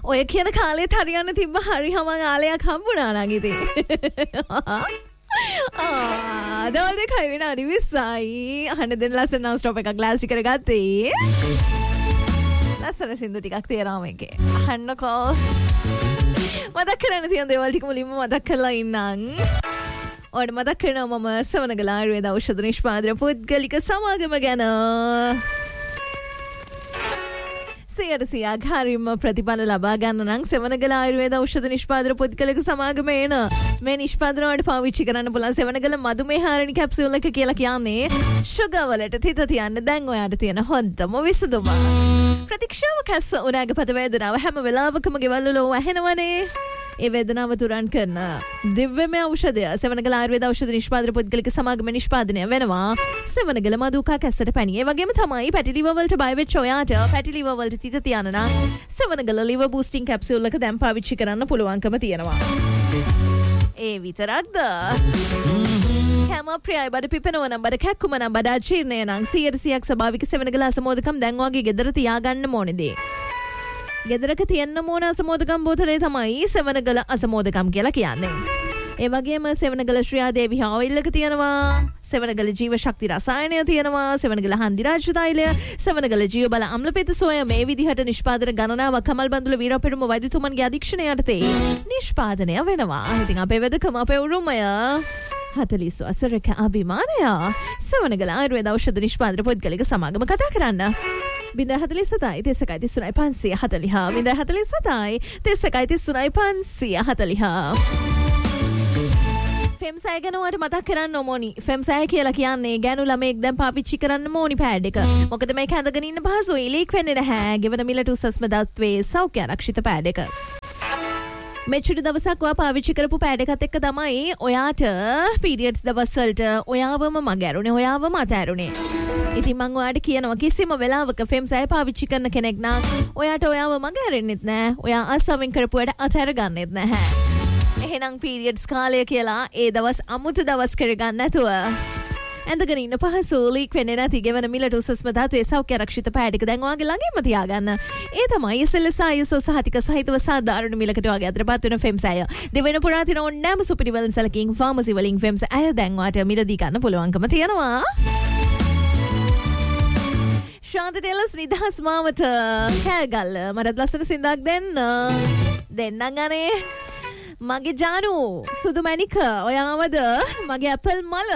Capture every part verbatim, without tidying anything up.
ඔය කියන කාලේ හරියන්න තිබ්බ හරි හම ආලයක් හම්බුණා නං ඉතින්. ආ දවල් දෙකයි විනාඩි විස්සයි. අහන්න දෙන්න ලස්සන නවුස් ටොප් එකක් ග්ලාසි කරගත්තේ. ලස්සන සින්දු ටිකක් තියනවා මේකේ. අහන්නකෝ. මතක් කරන්න තියෙන දේවල් ටික මුලින්ම මතක් කරලා ඉන්නම්. ඔයාලට මතක් කරනවා මම සවනගල ආයුර්වේද ඖෂධ නිෂ්පාදන පුද්ගලික සමාගම ගැන. සියයට සියයක් හරියම ප්‍රතිඵල ලබා ගන්න නම් සවනගල ආයුර්වේද ඖෂධ නිෂ්පාදන පුද්ගලික සමාගම එන මේ නිෂ්පාදන වලට පාවිච්චි කරන්න පුළුවන් සවනගල මధుමේහ හාරණි කැප්සියුල් එක කියලා කියන්නේ සුගර් වලට තිත තියන්න දැන් ඔයාලට තියෙන හොඳම විසඳුම. ප්‍රතික්ෂේප කැස්ස උනාගපත වේදනාව හැම වෙලාවකම ගෙවල් වල වැහෙනවනේ. ඒ වේදනාව තුරන් කරන දිව්‍යමය ඖෂධය සවනගල ආයුර්වේද ඖෂධ නිෂ්පාදන පුද්ගලික සමාගම නිෂ්පාදනය වෙනවා. සවනගල මදුකා කැස්සට පැණි. ඒ වගේම තමයි පැටි ලිවර් වලට බය වෙච්ච ඔයාට පැටි ලිවර් වලට තිත තියන්න නම් සවනගල liver boosting capsule එක දැන් පාවිච්චි කරන්න පුළුවන්කම තියෙනවා. ඒ විතරක්ද? හැම ප්‍රියයි බඩ පිපෙනව නම් බඩ කැක්කුම නම් බඩ අජීර්ණය නම් සියයට සියයක් ස්වභාවික සවනගල අසමෝදකම් දැන් වගේ ගෙදර තියාගන්න ඕනේදී. ගෙදරක තියෙන්න ඕන අසමෝදකම් බෝතලේ තමයි සවනගල අසමෝදකම් කියලා කියන්නේ. ඒ වගේම සවනගල ශ්‍රියාදේවි ඔයිල් එක තියෙනවා. සවනගල ජීව ශක්ති රසායනය තියෙනවා. සවනගල හන්දිරාජ තෛලය, සවනගල ජීව බල අම්ලපිත සෝය මේ විදිහට නිෂ්පාදන ගණනාවක් කමල් බන්දුල වීරපෙරුම වෛද්‍යතුමන්ගේ අධීක්ෂණය යටතේ නිෂ්පාදනය වෙනවා. ඉතින් අපේ වෙදකම අපේ උරුමය හතලිස් වසරක අභිමානය සවනගල ආයුර්වේද ඖෂධ නිෂ්පාදන පුද්ගලික සමාගම කතා කරන්න. බිඳ හතලිස් සතයි තිස්සකයි තිස්සුනයි පන්සිය හතලිහ. බිඳ හතලිස් සතයි තිස්සකයි තිස්සුනයි පන්සිය හතලිහ. ෆෙම්සය ගැන ඔයාලට මතක් කරන්න ඕනි. ෆෙම්සය කියලා කියන්නේ ගෑනු ළමෙක් දැන් පාවිච්චි කරන්න ඕනි පෑඩ් එක. මොකද මේක ඇඳගෙන ඉන්න පහසුයි. ලීක් වෙන්නේ නැහැ. ගෙවන මිලට උසස්ම දත්වේ සෞඛ්‍ය ආරක්ෂිත පෑඩ් එක. මෙච්චර දවසක් ඔයා පාවිච්චි කරපු පෑඩ් එකත් එක්ක තමයි ඔයාට පීරියඩ්ස් දවස් වලට ඔයාවම මග ඇරුනේ, ඔයාවම අත ඇරුනේ. ඉතින් මම ඔයාට කියනවා කිසිම වෙලාවක ෆෙම්සය පාවිච්චි කරන කෙනෙක් නම් ඔයාට ඔයාව මග ඇරෙන්නෙත් නැහැ. ඔයා අස්සවෙන් කරපු වැඩ අතහැර ගන්නෙත් නැහැ. එහෙනම් පීරියඩ්ස් කාලය කියලා ඒ දවස් අමුතු දවස් කරගන්න නැතුව ඇඳගෙන ඉන්න පහසු ලීක් වෙන්නේ නැති ගෙවන මිලට උසස්ම ධාතුවේ සෞඛ්‍ය ආරක්ෂිත පෑඩ් එක දැන් ඔයාගේ ළඟින්ම තියාගන්න. ඒ තමයි එස් ආයි එස් ඕ සහතික සහිතව සාධාරණ මිලකට ඔයාගේ අතටපත් වෙන ෆෙම්සය. දෙවෙනි පුරා තින ඕනෑම සුපිරිවල් සැලකින් ෆාමසි වලින් ෆෙම්සය දැන් ඔයාට මිලදී ගන්න පුළුවන්කම තියෙනවා. ශාන්ත ටෙලස් නිදහස් මාවත කෑගල්ල මටත් ලස්සන සින්දක් දෙන්න දෙන්නම් අනේ. මගේ ජානු සුදු මැණික ඔයාවද මගේ ඇපල් මල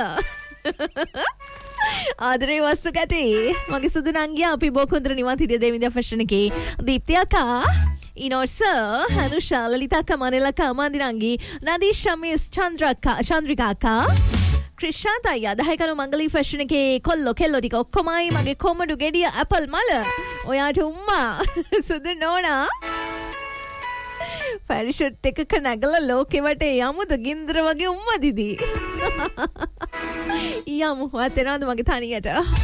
ආදරේ වස්තු කැටි මගේ සුදු නංගියා අපි බෝකොන්දර නිවාන් හිටිය දෙවිඳ ෆැෂන් එකේ දීප්ති අක්කා ඉනෝස් හනුෂා ලලිතා අක්කා මනෙලා අක්කා අමාන්දි නංගි නදී ශමීස් චන්ද්‍රක්කා චන්ද්‍රිකා අක්කා ක්‍රිෂාන්ත අයියා දහයකනු මංගලී ෆැෂන් එකේ කොල්ලෝ කෙල්ලෝ ටික ඔක්කොමයි මගේ කොමඩු ගෙඩිය ඇපල් මල ඔයාට උම්මා සුදු නෝනා පැරිෂට් එකක නැගලා ලෝකෙවට යමුද ගින්දර වගේ උම්මා දිදී යමු වතේනවද මගේ තනියට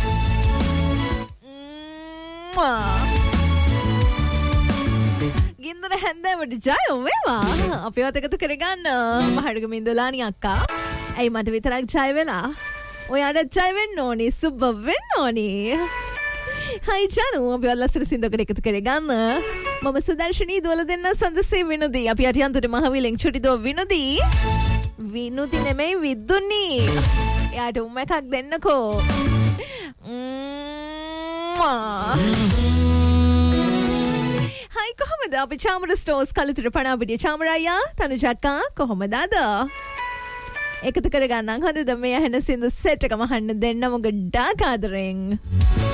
ගින්දර හැන්දෑවට ජය වේවා අපි ඔතකතු කරගන්න මහඩගම ඉඳලානි අක්කා ඇයි මට විතරක් ජය වෙලා ඔයාට ජය වෙන්න ඕනි සුබ වෙන්න ඕනි හයි ජනු අපි ලස්සන සින්දුවකට එකතු කරගන්න මම සුදර්ශනී දුවල දෙන්න සඳසේ විනුදී අපි අටියන්තට මහවිලෙන් චුටි දුව විනුදී විනුති නෙමෙයි විද්දුනි එයාට උම්ම එකක් දෙන්නකෝ හයි කොහොමද අපි චාමර ස්ටෝස් කලතුර පණාපිටිය චාමර අයියා තනුජ අක්කා කොහොමද අද එකතු කරගන්නම් හොඳද මේ ඇහෙන සින්දු සෙට් එකම අහන්න දෙන්න මොකද ඩාක් ආදරෙන්